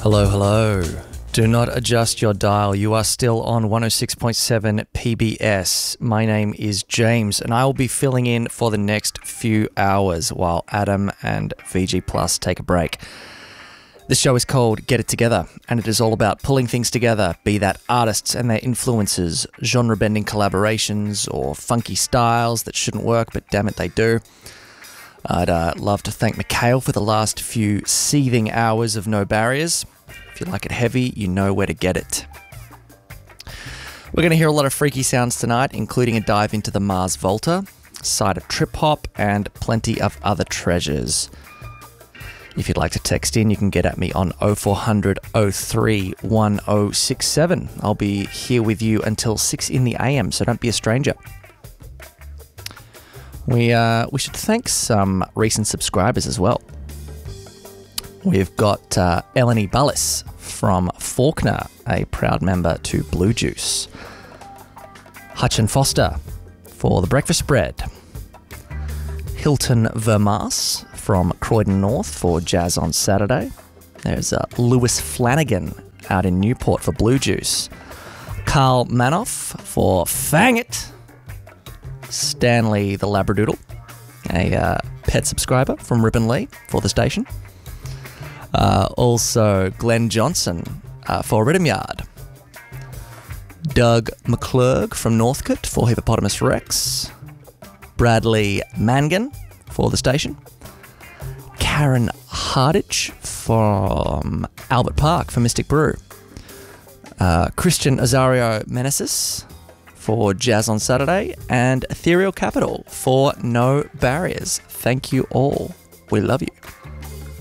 Hello, hello. Do not adjust your dial. You are still on 106.7 PBS. My name is James, and I will be filling in for the next few hours while Adam and VG Plus take a break. This show is called Get It Together, and it is all about pulling things together, be that artists and their influences, genre-bending collaborations, or funky styles that shouldn't work, but damn it, they do. I'd love to thank Mikhail for the last few seething hours of No Barriers. If you like it heavy, you know where to get it. We're going to hear a lot of freaky sounds tonight, including a dive into the Mars Volta, side of trip hop, and plenty of other treasures. If you'd like to text in, you can get at me on 0400 03 1067. I'll be here with you until 6 in the AM, so don't be a stranger. We should thank some recent subscribers as well. We've got Eleni Bullis from Faulkner, a proud member to Blue Juice. Hutchin Foster for the breakfast bread. Hilton Vermas from Croydon North for Jazz on Saturday. There's Lewis Flanagan out in Newport for Blue Juice. Carl Manoff for Fang It. Stanley the Labradoodle, a pet subscriber from Ripon Lee for the station. Also Glenn Johnson for Rhythm Yard. Doug McClurg from Northcote for Hippopotamus Rex. Bradley Mangan for the station. Karen Hardich from Albert Park for Mystic Brew. Christian Azario Menesis for Jazz on Saturday, and Ethereal Capital for No Barriers. Thank you all. We love you.